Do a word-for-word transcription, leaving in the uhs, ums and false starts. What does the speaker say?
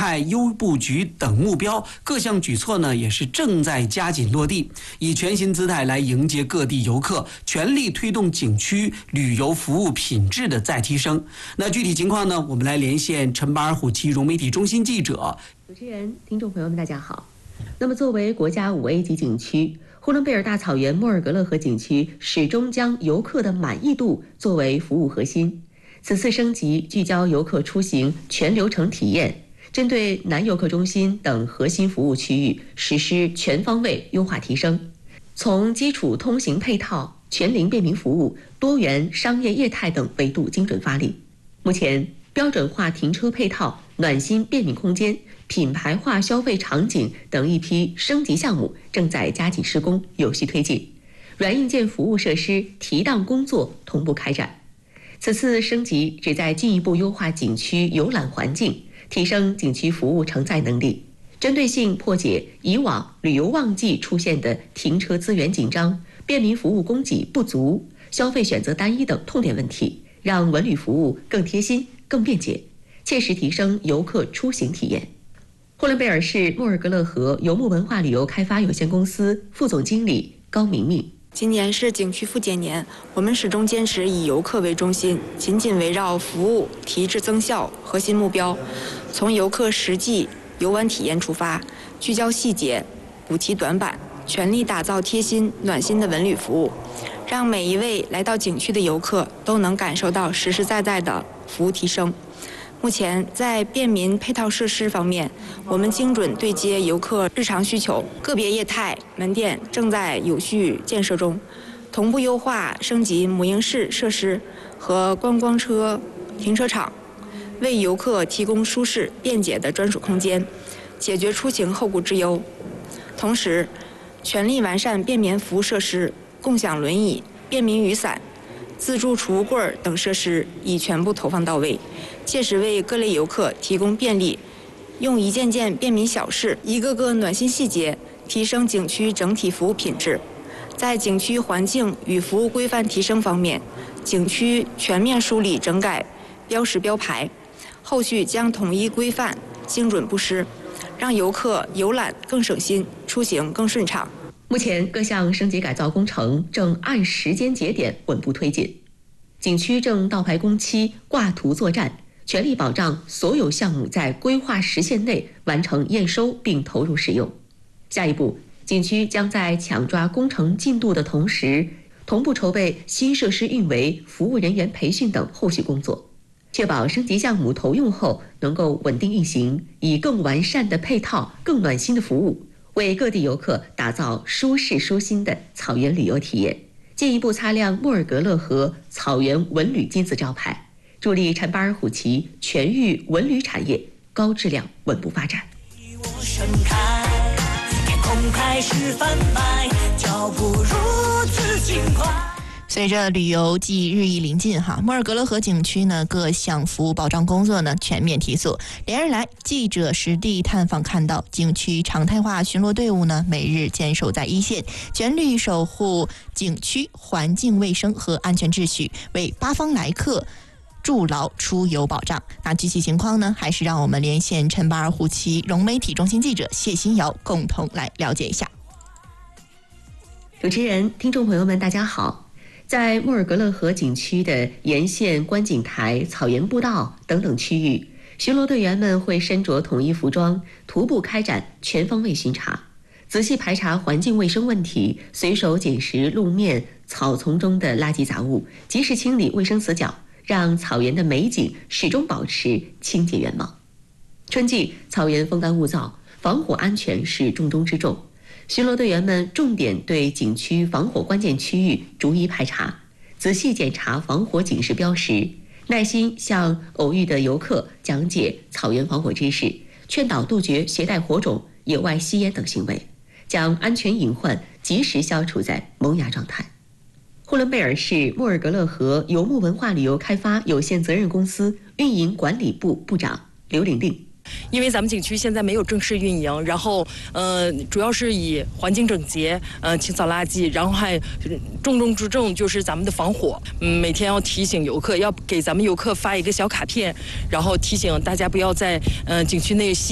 态、优布局等目标，各项举措呢也是正在加紧落地，以全新姿态来迎接各地游客，全力推动景区旅游服务品质的再提升。那具体情况呢，我们来连线陈巴尔虎旗融媒体中心记者。 主持人、听众朋友们，大家好。那么，作为国家五 A 级景区，呼伦贝尔大草原莫尔格勒河景区始终将游客的满意度作为服务核心。此次升级聚焦游客出行全流程体验，针对南游客中心等核心服务区域实施全方位优化提升，从基础通行配套、全龄便民服务、多元商业业态等维度精准发力。目前，标准化停车配套、暖心便民空间、品牌化消费场景等一批升级项目正在加紧施工，有序推进，软硬件服务设施提档工作同步开展。此次升级旨在进一步优化景区游览环境，提升景区服务承载能力，针对性破解以往旅游旺季出现的停车资源紧张、便民服务供给不足、消费选择单一等痛点问题，让文旅服务更贴心、更便捷，切实提升游客出行体验。呼伦贝尔市莫尔格勒河游牧文化旅游开发有限公司副总经理高明明。 今年是景区复检年，我们始终坚持以游客为中心，紧紧围绕服务提质增效核心目标，从游客实际游玩体验出发，聚焦细节，补齐短板，全力打造贴心暖心的文旅服务，让每一位来到景区的游客都能感受到实实在在的服务提升。目前在便民配套设施方面，我们精准对接游客日常需求，个别业态门店正在有序建设中，同步优化升级母婴室设施和观光车停车场，为游客提供舒适便捷的专属空间，解决出行后顾之忧。同时，全力完善便民服务设施，共享轮椅、便民雨伞、自助储物柜等设施已全部投放到位，切实为各类游客提供便利，用一件件便民小事、一个个暖心细节，提升景区整体服务品质。在景区环境与服务规范提升方面，景区全面梳理整改标识标牌，后续将统一规范，精准布施，让游客游览更省心，出行更顺畅。 目前各项升级改造工程正按时间节点稳步推进，景区正倒排工期、挂图作战，全力保障所有项目在规划时限内完成验收并投入使用。下一步，景区将在抢抓工程进度的同时，同步筹备新设施运维、服务人员培训等后续工作，确保升级项目投用后能够稳定运行，以更完善的配套、更暖心的服务，为各地游客打造舒适舒心的草原旅游体验，进一步擦亮莫尔格勒河草原文旅金字招牌，助力陈巴尔虎旗全域文旅产业高质量稳步发展。 盛开，天空开始贩卖，脚步如此轻快。 随着旅游季日益临近哈，莫尔格勒河景区呢各项服务保障工作呢全面提速。连日来，记者实地探访看到，景区常态化巡逻队伍呢每日坚守在一线，全力守护景区环境卫生和安全秩序，为八方来客筑牢出游保障。那具体情况呢，还是让我们连线陈巴尔虎旗融媒体中心记者谢新瑶共同来了解一下。 主持人、听众朋友们，大家好。在莫尔格勒河景区的沿线观景台、草原步道等等区域，巡逻队员们会身着统一服装，徒步开展全方位巡查，仔细排查环境卫生问题，随手捡拾路面、草丛中的垃圾杂物，及时清理卫生死角，让草原的美景始终保持清洁原貌。春季草原风干物燥，防火安全是重中之重。巡逻队员们重点对景区防火关键区域逐一排查，仔细检查防火警示标识，耐心向偶遇的游客讲解草原防火知识，劝导杜绝携带火种、野外吸烟等行为，将安全隐患及时消除在萌芽状态。呼伦贝尔市莫尔格勒河游牧文化旅游开发有限责任公司运营管理部部长刘玲玲。 因为咱们景区现在没有正式运营，然后呃，主要是以环境整洁、呃清扫垃圾，然后还重中之重就是咱们的防火。嗯，每天要提醒游客，要给咱们游客发一个小卡片，然后提醒大家不要在呃景区内吸